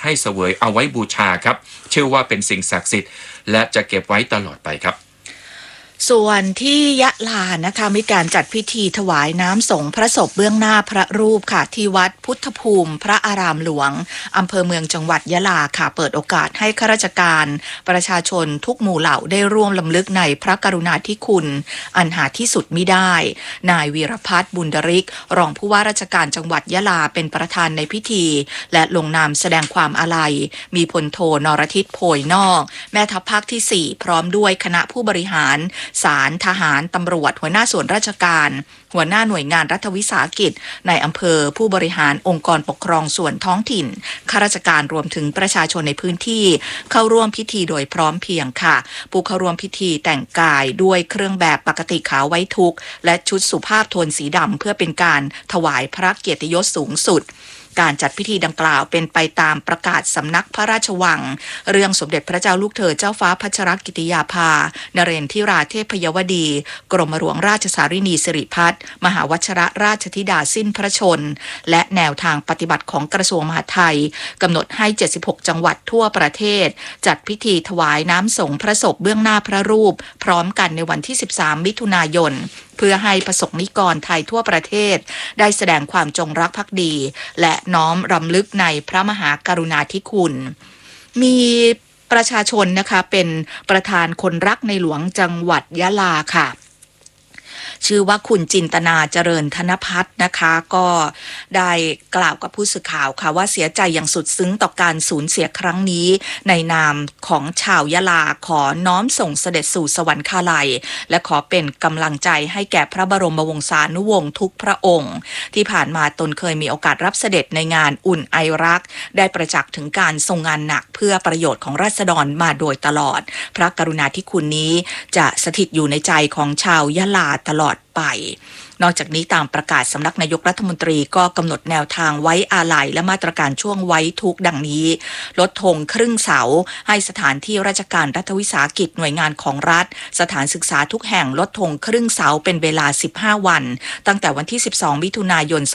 ให้เสวยเอาไว้บูชาครับเชื่อว่าเป็นสิ่งศักดิ์สิทธิ์และจะเก็บไว้ตลอดไปครับส่วนที่ยะลานะคะมีการจัดพิธีถวายน้ำสงฆ์พระศพเบื้องหน้าพระรูปค่ะที่วัดพุทธภูมิพระอารามหลวงอำเภอเมืองจังหวัดยะลาค่ะเปิดโอกาสให้ข้าราชการประชาชนทุกหมู่เหล่าได้ร่วมรำลึกในพระกรุณาธิคุณอันหาที่สุดมิได้นายวีรพัฒน์บุญดริกรองผู้ว่าราชการจังหวัดยะลาเป็นประธานในพิธีและลงนามแสดงความอาลัยมีพลโทนรทิตโพยนอกแม่ทัพภาคที่4พร้อมด้วยคณะผู้บริหารศาลทหารตำรวจหัวหน้าส่วนราชการหัวหน้าหน่วยงานรัฐวิสาหกิจในอำเภอผู้บริหารองค์กรปกครองส่วนท้องถิ่นข้าราชการรวมถึงประชาชนในพื้นที่เข้าร่วมพิธีโดยพร้อมเพรียงค่ะผู้เข้าร่วมพิธีแต่งกายด้วยเครื่องแบบปกติขาวไว้ทุกข์และชุดสุภาพโทนสีดำเพื่อเป็นการถวายพระเกียรติยศสูงสุดการจัดพิธีดังกล่าวเป็นไปตามประกาศสำนักพระราชวังเรื่องสมเด็จพระเจ้าลูกเธอเจ้าฟ้าพัชรกิติยาภานเรนทิราเทพยวดีกรมหลวงราชสารินีสิริพัฒน์มหาวชิรราชธิดาสิ้นพระชนและแนวทางปฏิบัติของกระทรวงมหาดไทยกำหนดให้76จังหวัดทั่วประเทศจัดพิธีถวายน้ำสงฆ์พระศพเบื้องหน้าพระรูปพร้อมกันในวันที่13มิถุนายนเพื่อให้ประสบนิกรไทยทั่วประเทศได้แสดงความจงรักภักดีและน้อมรำลึกในพระมหากรุณาธิคุณมีประชาชนนะคะเป็นประธานคนรักในหลวงจังหวัดยะลาค่ะชื่อว่าคุณจินตนาเจริญธนพัฒน์นะคะก็ได้กล่าวกับผู้สื่อข่าวค่ะว่าเสียใจอย่างสุดซึ้งต่อการสูญเสียครั้งนี้ในนามของชาวยะลาขอน้อมส่งเสด็จสู่สวรรคาลัยและขอเป็นกำลังใจให้แก่พระบรมวงศานุวงศ์ทุกพระองค์ที่ผ่านมาตนเคยมีโอกาสรับเสด็จในงานอุ่นไอรักได้ประจักษ์ถึงการทรงงานหนักเพื่อประโยชน์ของราษฎรมาโดยตลอดพระกรุณาธิคุณนี้จะสถิตอยู่ในใจของชาวยะลาตลอดไปนอกจากนี้ตามประกาศสำนักนายกรัฐมนตรีก็กำหนดแนวทางไว้อาลัยและมาตรการช่วงไว้ทุกข์ดังนี้ลดธงครึ่งเสาให้สถานที่ราชการรัฐวิสาหกิจหน่วยงานของรัฐสถานศึกษาทุกแห่งลดธงครึ่งเสาเป็นเวลา15วันตั้งแต่วันที่12มิถุนายน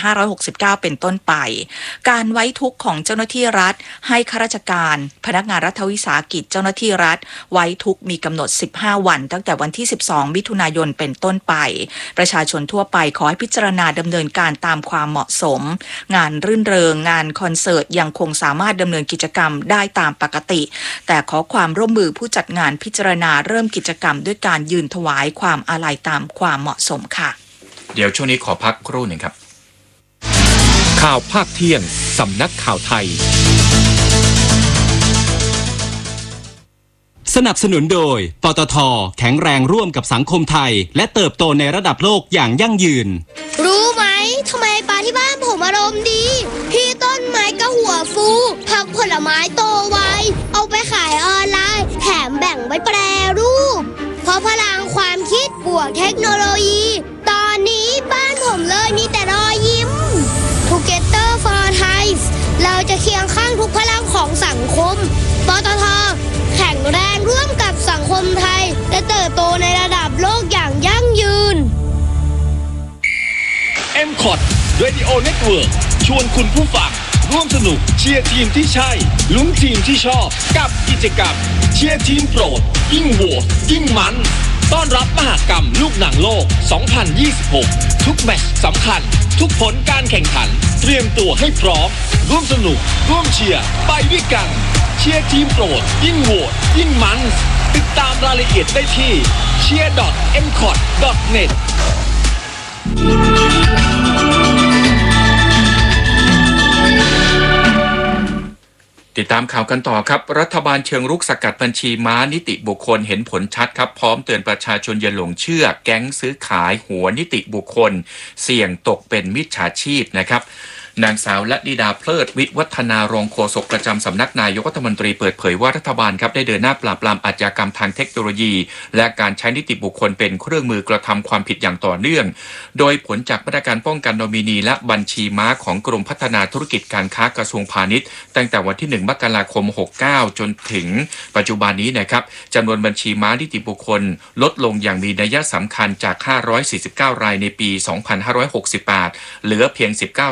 2569เป็นต้นไปการไว้ทุกข์ของเจ้าหน้าที่รัฐให้ข้าราชการพนักงานรัฐวิสาหกิจเจ้าหน้าที่รัฐไว้ทุกข์มีกำหนด15วันตั้งแต่วันที่12มิถุนายนเป็นต้นไปประชาชนทั่วไปขอให้พิจารณาดำเนินการตามความเหมาะสมงานรื่นเริงงานคอนเสิร์ตยังคงสามารถดำเนินกิจกรรมได้ตามปกติแต่ขอความร่วมมือผู้จัดงานพิจารณาเริ่มกิจกรรมด้วยการยืนถวายความอาลัยตามความเหมาะสมค่ะเดี๋ยวช่วงนี้ขอพักครู่หนึ่งครับข่าวภาคเที่ยงสำนักข่าวไทยสนับสนุนโดยปตท.แข็งแรงร่วมกับสังคมไทยและเติบโตในระดับโลกอย่างยั่งยืนรู้ไหมทำไมปลาที่บ้านผมอารมณ์ดีพี่ต้นไม้ก็หัวฟูผักผลไม้โตไวเอาไปขายออนไลน์แถมแบ่งไว้แปรรูปเพราะพลังความคิดบวกเทคโนโลยีตอนนี้บ้านผมเลยมีแต่รอยยิ้ม Together for Thai เราจะเคียงข้างทุกพลังของสังคมปตท.แข็งแรงร่วมกับสังคมไทยและเติบโตในระดับโลกอย่างยั่งยืน MCOT Radio Network ชวนคุณผู้ฟังร่วมสนุกเชียร์ทีมที่ใช่ลุ้นทีมที่ชอบกับกิจกรรมเชียร์ทีมโปรดยิ่งโหวตยิ่งมันต้อนรับมหกรรมลูกหนังโลก 2026 ทุกแมตช์สำคัญทุกผลการแข่งขันเตรียมตัวให้พร้อมร่วมสนุกร่วมเชียร์ไปด้วยกันเชียร์ทีมโปรดยิ่งโหวตยิ่งมันติดตามรายละเอียดได้ที่ cheer.mcot.net ติดตามข่าวกันต่อครับรัฐบาลเชิงรุกสกัดบัญชีม้านิติบุคคลเห็นผลชัดครับพร้อมเตือนประชาชนอย่าหลงเชื่อแก๊งซื้อขายหัวนิติบุคคลเสี่ยงตกเป็นมิจฉาชีพนะครับนางสาวละนิดาเพลิดวิวัฒนารองโฆษกประจำสำนักนายกรัฐมนตรีเปิดเผยว่ารัฐบาลครับได้เดินหน้าปราบปรามอาชญากรรมทางเทคโนโลยีและการใช้นิติบุคคลเป็นเครื่องมือกระทำความผิดอย่างต่อเนื่องโดยผลจากมาตรการป้องกันโนมินีและบัญชีม้าของกรมพัฒนาธุรกิจการค้ากระทรวงพาณิชย์ตั้งแต่วันที่1มกราคม69จนถึงปัจจุบันนี้นะครับจำนวนบัญชีม้านิติบุคคลลดลงอย่างมีนัยสำคัญจาก549รายในปี2568เหลือเพียง19รายใน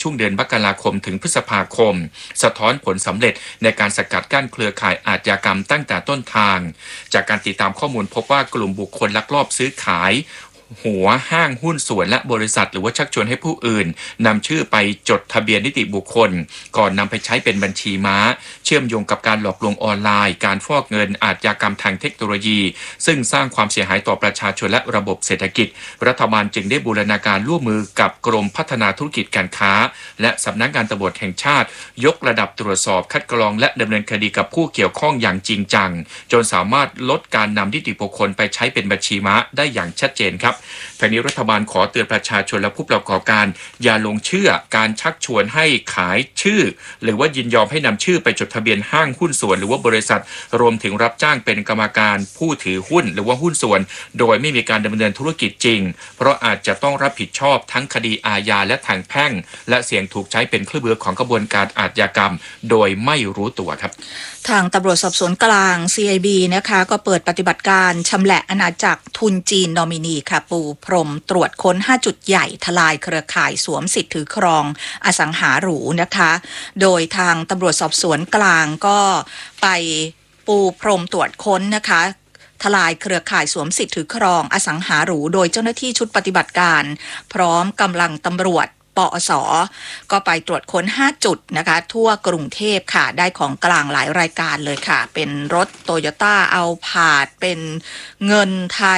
ช่วงเดือนมกราคมถึงพฤษภาคมสะท้อนผลสำเร็จในการสกัดกั้นเครือข่ายอาชญากรรมตั้งแต่ต้นทางจากการติดตามข้อมูลพบว่ากลุ่มบุคคลลักลอบซื้อขายหัวห้างหุ้นส่วนและบริษัทหรือว่าชักชวนให้ผู้อื่นนำชื่อไปจดทะเบียนนิติบุคคลก่อนนำไปใช้เป็นบัญชีม้าเชื่อมโยงกับการหลอกลวงออนไลน์การฟอกเงินอาชญากรรมทางเทคโนโลยีซึ่งสร้างความเสียหายต่อประชาชนและระบบเศรษฐกิจรัฐบาลจึงได้บูรณาการร่วมมือกับกรมพัฒนาธุรกิจการค้าและสำนักงานตำรวจแห่งชาติยกระดับตรวจสอบคัดกรองและดำเนินคดีกับผู้เกี่ยวข้องอย่างจริงจังจนสามารถลดการนำนิติบุคคลไปใช้เป็นบัญชีม้าได้อย่างชัดเจนครับทางนี้รัฐบาลขอเตือนประชาชนและผู้ประกอบการอย่าลงเชื่อการชักชวนให้ขายชื่อหรือว่ายินยอมให้นำชื่อไปจดทะเบียนห้างหุ้นส่วนหรือว่าบริษัทรวมถึงรับจ้างเป็นกรรมการผู้ถือหุ้นหรือว่าหุ้นส่วนโดยไม่มีการดำเนินธุรกิจจริงเพราะอาจจะต้องรับผิดชอบทั้งคดีอาญาและทางแพ่งและเสี่ยงถูกใช้เป็นเครื่องมือของกระบวนการอาชญากรรมโดยไม่รู้ตัวครับทางตำรวจสอบสวนกลาง CIB นะคะก็เปิดปฏิบัติการชำแหละอาณาจักรทุนจีนนอมินีค่ะปูพรมตรวจค้น5จุดใหญ่ทลายเครือข่ายสวมสิทธิ์ถือครองอสังหาหรูนะคะโดยทางตำรวจสอบสวนกลางก็ไปปูพรมตรวจค้นนะคะทลายเครือข่ายสวมสิทธิ์ถือครองอสังหาหรูโดยเจ้าหน้าที่ชุดปฏิบัติการพร้อมกำลังตำรวจปอส.ก็ไปตรวจค้น5จุดนะคะทั่วกรุงเทพค่ะได้ของกลางหลายรายการเลยค่ะเป็นรถโตโยต้าอัลพาร์ดเป็นเงินไทย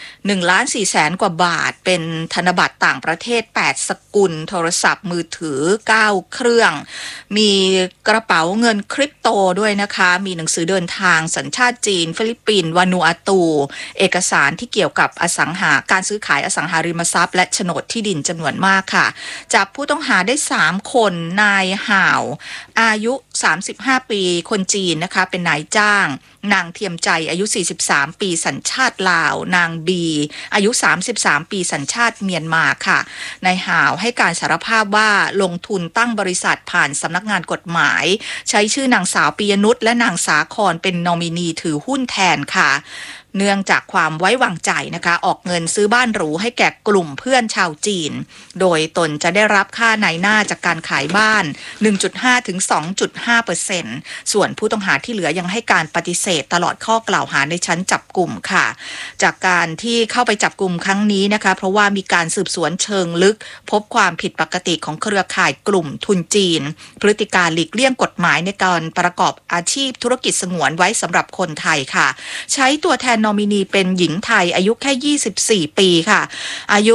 1,400,000 กว่าบาทเป็นธนบัตรต่างประเทศ8สกุลโทรศัพท์มือถือ9เครื่องมีกระเป๋าเงินคริปโตด้วยนะคะมีหนังสือเดินทางสัญชาติจีนฟิลิปปินส์วานูอาตูเอกสารที่เกี่ยวกับอสังหาการซื้อขายอสังหาริมทรัพย์และโฉนดที่ดินจำนวนมากค่ะจับผู้ต้องหาได้3คนนายห่าวอายุ35ปีคนจีนนะคะเป็นนายจ้างนางเทียมใจอายุ43ปีสัญชาติลาวนางบีอายุ33ปีสัญชาติเมียนมาค่ะนายห่าวให้การสารภาพว่าลงทุนตั้งบริษัทผ่านสำนักงานกฎหมายใช้ชื่อนางสาวปิยนุชและนางสาครเป็นนอมินีถือหุ้นแทนค่ะเนื่องจากความไว้วางใจนะคะออกเงินซื้อบ้านหรูให้แก่กลุ่มเพื่อนชาวจีนโดยตนจะได้รับค่านายหน้าจากการขายบ้าน 1.5 ถึง 2.5% ส่วนผู้ต้องหาที่เหลือยังให้การปฏิเสธตลอดข้อกล่าวหาในชั้นจับกุมค่ะจากการที่เข้าไปจับกุมครั้งนี้นะคะเพราะว่ามีการสืบสวนเชิงลึกพบความผิดปกติของเครือข่ายกลุ่มทุนจีนพฤติการหลีกเลี่ยงกฎหมายในการประกอบอาชีพธุรกิจสงวนไว้สำหรับคนไทยค่ะใช้ตัวแทนนอมินีเป็นหญิงไทยอายุแค่24ปีค่ะอายุ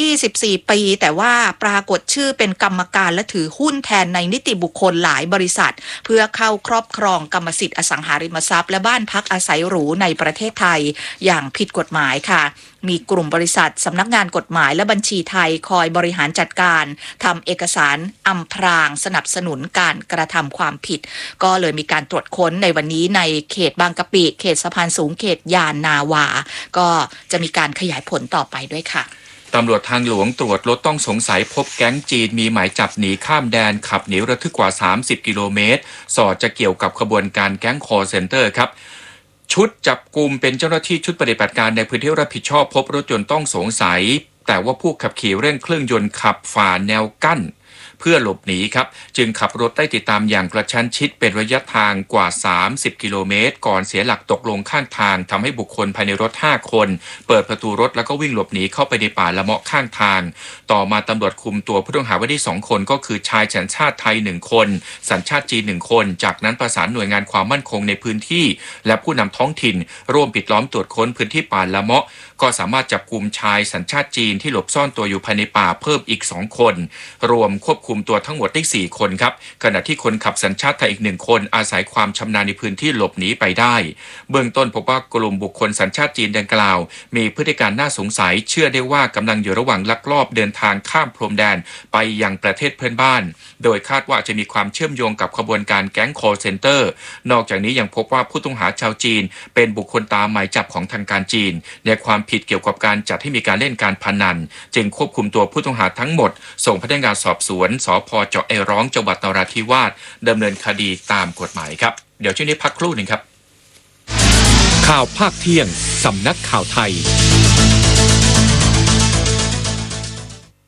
24ปีแต่ว่าปรากฏชื่อเป็นกรรมการและถือหุ้นแทนในนิติบุคคลหลายบริษัทเพื่อเข้าครอบครองกรรมสิทธิ์อสังหาริมทรัพย์และบ้านพักอาศัยหรูในประเทศไทยอย่างผิดกฎหมายค่ะมีกลุ่มบริษัทสำนักงานกฎหมายและบัญชีไทยคอยบริหารจัดการทำเอกสารอำพรางสนับสนุนการกระทำความผิดก็เลยมีการตรวจค้นในวันนี้ในเขตบางกะปิเขตสะพานสูงเขตยานนาวาก็จะมีการขยายผลต่อไปด้วยค่ะตำรวจทางหลวงตรวจรถต้องสงสัยพบแก๊งจีนมีหมายจับหนีข้ามแดนขับหนีระทึกกว่า30กิโลเมตรสอดจะเกี่ยวกับขบวนการแก๊งคอลเซ็นเตอร์ครับชุดจับกุมเป็นเจ้าหน้าที่ชุดปฏิบัติการในพื้นที่รับผิดชอบพบรถยนต์ต้องสงสัยแต่ว่าผู้ขับขี่เร่งเครื่องยนต์ขับฝ่าแนวกั้นเพื่อหลบหนีครับจึงขับรถไล่ติดตามอย่างกระชั้นชิดเป็นระยะทางกว่า30กิโลเมตรก่อนเสียหลักตกลงข้างทางทำให้บุคคลภายในรถ5คนเปิดประตูรถแล้วก็วิ่งหลบหนีเข้าไปในป่าละเมาะข้างทางต่อมาตำรวจคุมตัวผู้ต้องหาไว้ได้2คนก็คือชายสัญชาติไทย1คนสัญชาติจีน1คนจากนั้นประสานหน่วยงานความมั่นคงในพื้นที่และผู้นำท้องถิ่นร่วมปิดล้อมตรวจค้นพื้นที่ป่าละเมาะก็สามารถจับกุมชายสัญชาติจีนที่หลบซ่อนตัวอยู่ภายในป่าเพิ่มอีก2คนรวมควบคุมตัวทั้งหมดได้4คนครับขณะที่คนขับสัญชาติไทยอีก1คนอาศัยความชำนาญในพื้นที่หลบหนีไปได้เบื้องต้นพบว่ากลุ่มบุคคลสัญชาติจีนดังกล่าวมีพฤติการน่าสงสัยเชื่อได้ว่ากำลังอยู่ระหว่างลักลอบเดินทางข้ามพรมแดนไปยังประเทศเพื่อนบ้านโดยคาดว่าจะมีความเชื่อมโยงกับขบวนการแก๊งคอลเซ็นเตอร์นอกจากนี้ยังพบว่าผู้ต้องหาชาวจีนเป็นบุคคลตามหมายจับของทางการจีนในความผิดเกี่ยวกับการจัดให้มีการเล่นการพนันจึงควบคุมตัวผู้ต้องหาทั้งหมดส่งพนักงานสอบสวนสภ.เจาะไอร้องจังหวัดนราธิวาสดำเนินคดีตามกฎหมายครับเดี๋ยวช่วงนี้พักครู่หนึ่งครับข่าวภาคเที่ยงสำนักข่าวไทย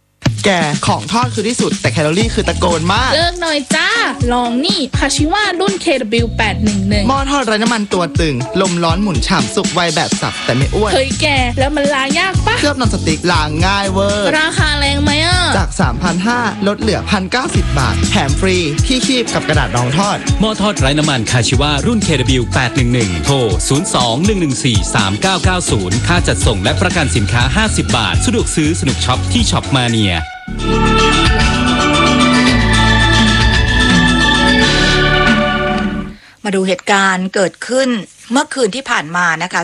แกของทอดคือที่สุดแต่แคลอรี่คือตะโกนมากเลิกหน่อยจ้า ลองนี่คาชิวารุ่น KW811 หม้อทอดไร้น้ำมันตัวตึงลมร้อนหมุนฉ่ำสุกไวแบบสับแต่ไม่อ้วนเฮ้ยแกแล้วมันล้างยากปะเคลือบนอนสติ๊กล้างง่ายเวอร์ราคาแรงไหมอ่ะจาก 3,500 ลดเหลือ 1,090 บาท แถมฟรีที่คีบกับกระดาษรองทอดหม้อทอดไร้น้ำมันคาชิวารุ่น KW811 โทร 02-114-3990 ค่าจัดส่งและประกันสินค้า 50 บาท สะดวกซื้อสนุกช็อปที่ช็อปมาเนียมาดูเหตุการณ์เกิดขึ้นเมื่อคืนที่ผ่านมานะคะ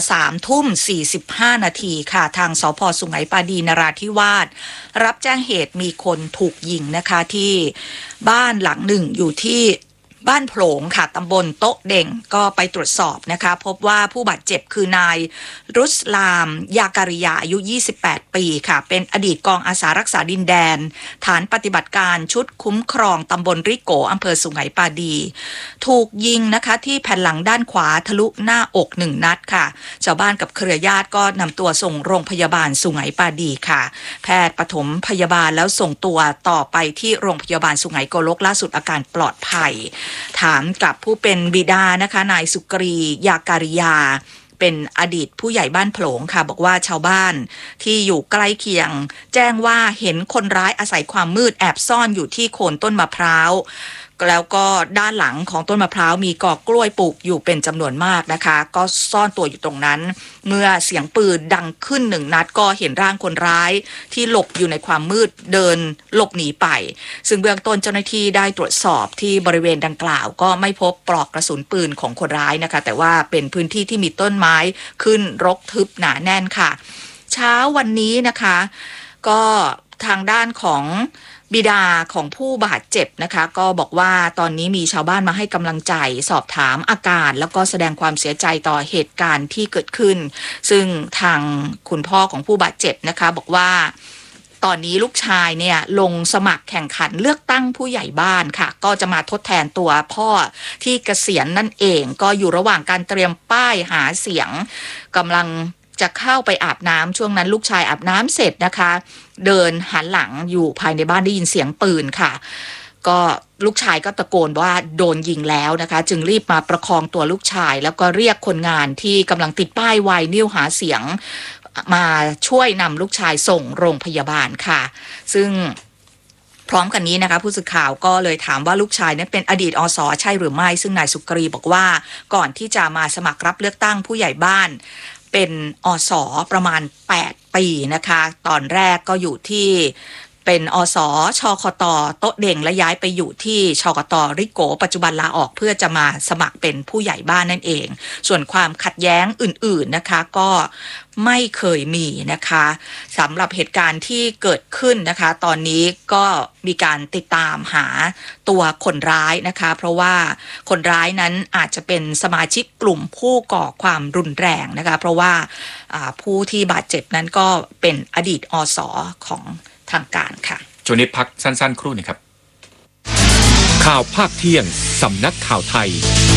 3:45 นาทีค่ะทางสภ.สุไหงปาดีนราธิวาสรับแจ้งเหตุมีคนถูกยิงนะคะที่บ้านหลังหนึ่งอยู่ที่บ้านโผลงค่ะตำบลโต๊ะเด่งก็ไปตรวจสอบนะคะพบว่าผู้บาดเจ็บคือนายรุสลามยาการิยาอายุ28 ปีค่ะเป็นอดีตกองอาสารักษาดินแดนฐานปฏิบัติการชุดคุ้มครองตำบลริโกอำเภอสุไหงปาดีถูกยิงนะคะที่แผ่นหลังด้านขวาทะลุหน้าอก1 นัดค่ะชาวบ้านกับเครือญาติก็นำตัวส่งโรงพยาบาลสุไหงปาดีค่ะแพทย์ปฐมพยาบาลแล้วส่งตัวต่อไปที่โรงพยาบาลสุไหงโกลกล่าสุดอาการปลอดภัยถามกับผู้เป็นบิดานะคะนายสุกรียาการิยาเป็นอดีตผู้ใหญ่บ้านโผลงค่ะบอกว่าชาวบ้านที่อยู่ใกล้เคียงแจ้งว่าเห็นคนร้ายอาศัยความมืดแอบซ่อนอยู่ที่โคนต้นมะพร้าวแล้วก็ด้านหลังของต้นมะพร้าวมีกอกล้วยปลูกอยู่เป็นจำนวนมากนะคะก็ซ่อนตัวอยู่ตรงนั้นเมื่อเสียงปืนดังขึ้น1 นัดก็เห็นร่างคนร้ายที่หลบอยู่ในความมืดเดินหลบหนีไปซึ่งเบื้องต้นเจ้าหน้าที่ได้ตรวจสอบที่บริเวณดังกล่าวก็ไม่พบปลอกกระสุนปืนของคนร้ายนะคะแต่ว่าเป็นพื้นที่ที่มีต้นไม้ขึ้นรกทึบหนาแน่นค่ะเช้าวันนี้นะคะก็ทางด้านของบิดาของผู้บาดเจ็บนะคะก็บอกว่าตอนนี้มีชาวบ้านมาให้กำลังใจสอบถามอาการแล้วก็แสดงความเสียใจต่อเหตุการณ์ที่เกิดขึ้นซึ่งทางคุณพ่อของผู้บาดเจ็บนะคะบอกว่าตอนนี้ลูกชายเนี่ยลงสมัครแข่งขันเลือกตั้งผู้ใหญ่บ้านค่ะก็จะมาทดแทนตัวพ่อที่เกษียณนั่นเองก็อยู่ระหว่างการเตรียมป้ายหาเสียงกำลังจะเข้าไปอาบน้ำช่วงนั้นลูกชายอาบน้ำเสร็จนะคะเดินหันหลังอยู่ภายในบ้านได้ยินเสียงปืนค่ะก็ลูกชายก็ตะโกนว่าโดนยิงแล้วนะคะจึงรีบมาประคองตัวลูกชายแล้วก็เรียกคนงานที่กำลังติดป้ายไวนิวหาเสียงมาช่วยนำลูกชายส่งโรงพยาบาลค่ะซึ่งพร้อมกันนี้นะคะผู้สื่อข่าวก็เลยถามว่าลูกชายนั้นเป็นอดีตอส.ใช่หรือไม่ซึ่งนายสุกรีบอกว่าก่อนที่จะมาสมัครรับเลือกตั้งผู้ใหญ่บ้านเป็นอส.ประมาณ8 ปีนะคะตอนแรกก็อยู่ที่เป็นอส.ชคต.โต๊ะเด่งและย้ายไปอยู่ที่ชคต.ริโกปัจจุบันลาออกเพื่อจะมาสมัครเป็นผู้ใหญ่บ้านนั่นเองส่วนความขัดแย้งอื่นๆนะคะก็ไม่เคยมีนะคะสำหรับเหตุการณ์ที่เกิดขึ้นนะคะตอนนี้ก็มีการติดตามหาตัวคนร้ายนะคะเพราะว่าคนร้ายนั้นอาจจะเป็นสมาชิกกลุ่มผู้ก่อความรุนแรงนะคะเพราะว่าผู้ที่บาดเจ็บนั้นก็เป็นอดีตอส.ของทางการค่ะช่วงนี้พักสั้นๆครู่นึงครับข่าวภาคเที่ยงสำนักข่าวไทย